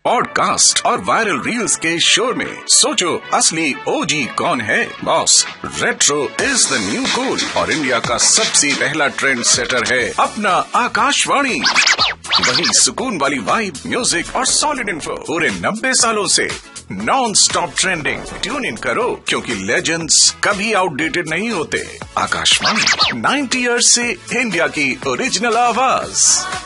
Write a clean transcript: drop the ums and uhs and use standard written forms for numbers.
Podcast और viral reels के शोर में सोचो असली ओजी कौन है। Boss, retro is the new cool और इंडिया का सबसे पहला ट्रेंड सेटर है अपना आकाशवाणी। वही सुकून वाली वाइब, म्यूजिक और सॉलिड इन्फो पूरे 90 सालों से non stop trending. Tune in करो क्योंकि लेजेंड्स कभी आउटडेटेड नहीं होते। आकाशवाणी 90 ईयर्स से इंडिया की ओरिजिनल आवाज।